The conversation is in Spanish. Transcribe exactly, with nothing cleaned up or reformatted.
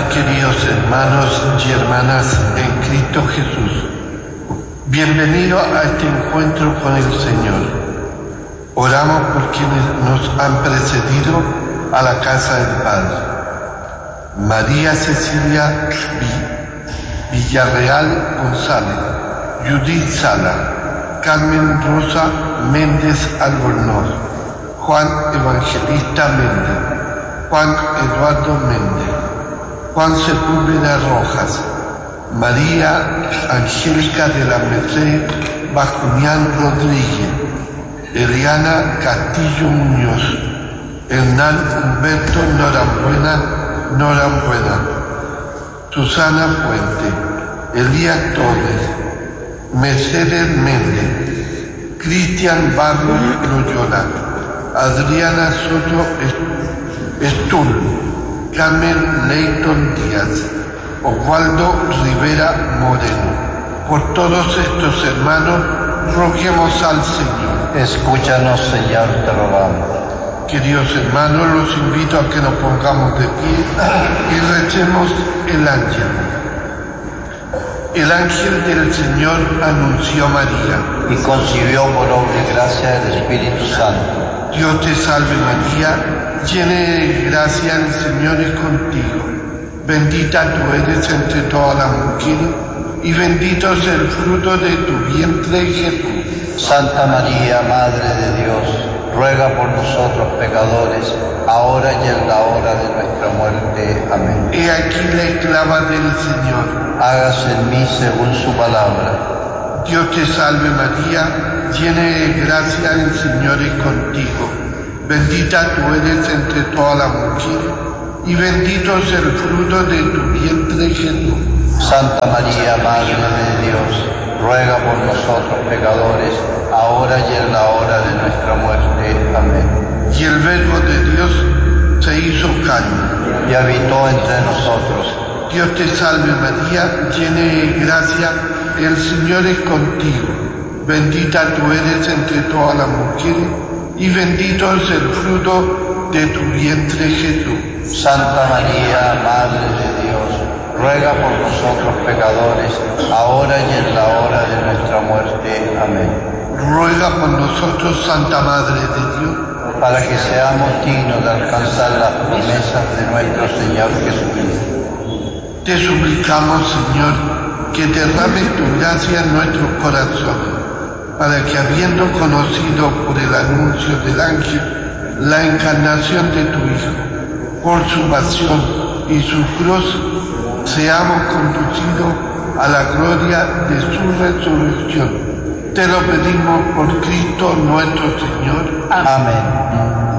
queridos hermanos y hermanas en Cristo Jesús. Bienvenido a este encuentro con el Señor. Oramos por quienes nos han precedido a la casa del Padre. María Cecilia Villarreal González, Judith Sala, Carmen Rosa Méndez Albornoz, Juan Evangelista Méndez, Juan Eduardo Méndez, Juan Sepúlveda Rojas, María Angélica de la Merced Bajunián Rodríguez, Eliana Castillo Muñoz, Hernán Humberto Norambuena Norambuena, Susana Fuente, Elías Torres, Mercedes Méndez, Cristian Barros Loyola, Adriana Soto Estul, Carmen Leighton Díaz, Osvaldo Rivera Moreno. Por todos estos hermanos, roguemos al Señor. Escúchanos, Señor, te rogamos. Queridos hermanos, los invito a que nos pongamos de pie y recemos el ángel. El ángel del Señor anunció a María. Y concibió por obra y gracia del Espíritu Santo. Dios te salve María, llena de gracia, el Señor es contigo. Bendita tú eres entre todas las mujeres, y bendito es el fruto de tu vientre, Jesús. Santa María, Madre de Dios, ruega por nosotros pecadores, ahora y en la hora de nuestra muerte. Amén. He aquí la esclava del Señor. Hágase en mí según su palabra. Dios te salve María, llena de gracia, el Señor es contigo. Bendita tú eres entre todas las mujeres, y bendito es el fruto de tu vientre, Jesús. Santa María, Madre de Dios, ruega por nosotros pecadores, ahora y en la hora de nuestra muerte. Amén. Y el Verbo de Dios se hizo carne y habitó entre nosotros. Dios te salve María, llena de gracia, el Señor es contigo. Bendita tú eres entre todas las mujeres, y bendito es el fruto de tu vientre, Jesús. Santa María, Madre de Dios, ruega por nosotros pecadores, ahora y en la hora de nuestra muerte. Amén. Ruega por nosotros, Santa Madre de Dios, para que seamos dignos de alcanzar las promesas de nuestro Señor Jesucristo. Te suplicamos, Señor, que derrames tu gracia en nuestros corazones, para que, habiendo conocido por el anuncio del ángel la encarnación de tu Hijo, por su pasión y su cruz, seamos conducidos a la gloria de su resurrección. Te lo pedimos por Cristo nuestro Señor. Amén.